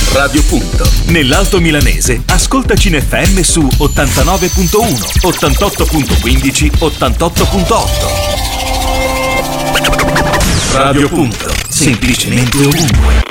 Radio Punto. Nell'Alto Milanese, ascoltaci in FM su 89.1, 88.15, 88.8. Radio Punto. Semplicemente ovunque.